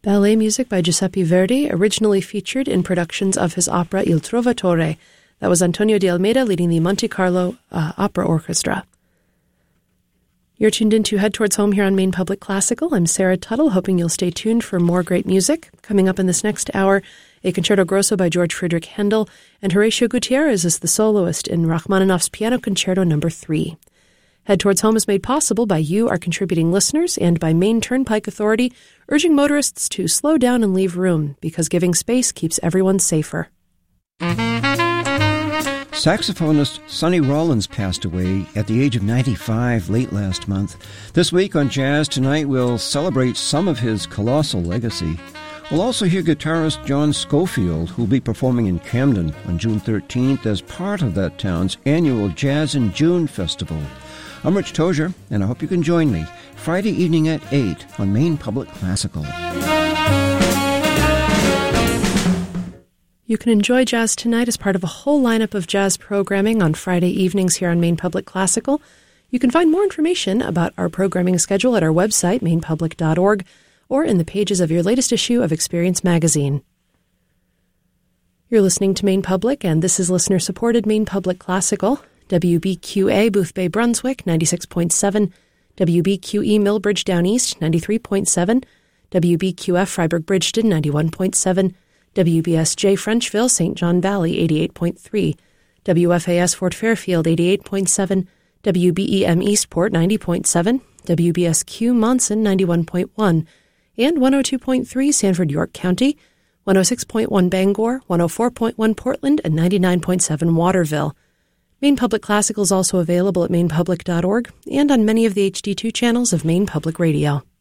Ballet music by Giuseppe Verdi, originally featured in productions of his opera Il Trovatore. That was Antonio de Almeida leading the Monte Carlo Opera Orchestra. You're tuned in to Head Towards Home here on Maine Public Classical. I'm Sarah Tuttle, hoping you'll stay tuned for more great music. Coming up in this next hour, a Concerto Grosso by George Friedrich Handel, and Horatio Gutierrez is the soloist in Rachmaninoff's Piano Concerto No. 3. Head Towards Home is made possible by you, our contributing listeners, and by Maine Turnpike Authority, urging motorists to slow down and leave room, because giving space keeps everyone safer. Saxophonist Sonny Rollins passed away at the age of 95 late last month. This week on Jazz Tonight, we'll celebrate some of his colossal legacy. We'll also hear guitarist John Schofield, who'll be performing in Camden on June 13th as part of that town's annual Jazz in June festival. I'm Rich Tozier, and I hope you can join me Friday evening at 8 on Maine Public Classical. You can enjoy Jazz Tonight as part of a whole lineup of jazz programming on Friday evenings here on Maine Public Classical. You can find more information about our programming schedule at our website, mainepublic.org, or in the pages of your latest issue of Experience Magazine. You're listening to Maine Public, and this is listener-supported Maine Public Classical. WBQA Boothbay Brunswick, 96.7, WBQE Millbridge Down East, 93.7, WBQF Freiburg Bridgeton, 91.7, WBSJ Frenchville, St. John Valley, 88.3, WFAS Fort Fairfield, 88.7, WBEM Eastport, 90.7, WBSQ Monson, 91.1, and 102.3 Sanford, York County, 106.1 Bangor, 104.1 Portland, and 99.7 Waterville. Maine Public Classical is also available at mainepublic.org and on many of the HD2 channels of Maine Public Radio.